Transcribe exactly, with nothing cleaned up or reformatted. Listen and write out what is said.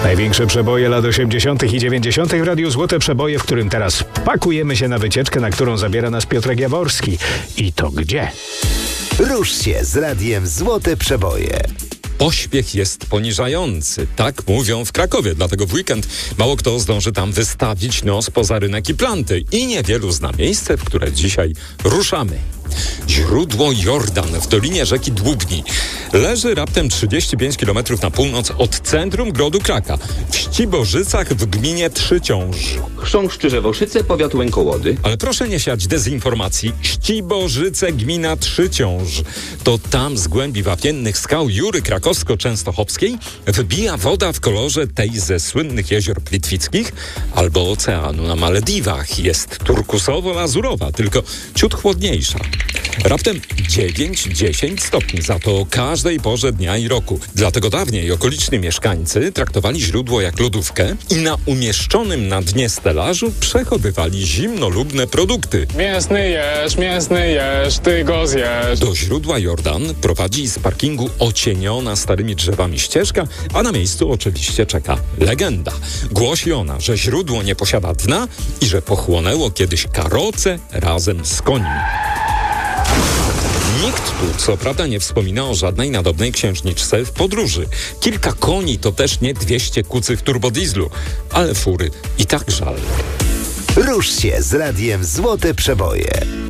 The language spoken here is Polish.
Największe przeboje lat osiemdziesiątych i dziewięćdziesiątych w Radiu Złote Przeboje, w którym teraz pakujemy się na wycieczkę, na którą zabiera nas Piotrek Jaworski. I to gdzie? Rusz się z Radiem Złote Przeboje. Pośpiech jest poniżający. Tak mówią w Krakowie, dlatego w weekend mało kto zdąży tam wystawić nos poza rynek i planty. I niewielu zna miejsce, w które dzisiaj ruszamy. Źródło Jordan w dolinie rzeki Dłubni. Leży raptem trzydzieści pięć kilometrów na północ od centrum grodu Kraka, w Ściborzycach w gminie Trzyciąż. Chrząszcz Czyżewoszyce, powiat Łękołody. Ale proszę nie siać dezinformacji. Ściborzyce, gmina Trzyciąż. To tam z głębi wapiennych skał Jury Krakowsko-Częstochowskiej wybija woda w kolorze tej ze słynnych jezior plitwickich albo oceanu na Malediwach. Jest turkusowo-lazurowa, tylko ciut chłodniejsza. Raptem dziewięć dziesięć stopni, za to o każdej porze dnia i roku. Dlatego dawniej okoliczni mieszkańcy traktowali źródło jak lodówkę i na umieszczonym na dnie stelażu przechowywali zimnolubne produkty. Mięsny jesz, mięsny jesz, ty go zjesz. Do źródła Jordan prowadzi z parkingu ocieniona starymi drzewami ścieżka, a na miejscu oczywiście czeka legenda. Głosi ona, że źródło nie posiada dna i że pochłonęło kiedyś karoce razem z końmi. Nikt tu, co prawda, nie wspomina o żadnej nadobnej księżniczce w podróży. Kilka koni to też nie dwieście kucych turbodizlu, ale fury i tak żal. Rusz się z Radiem Złote Przeboje.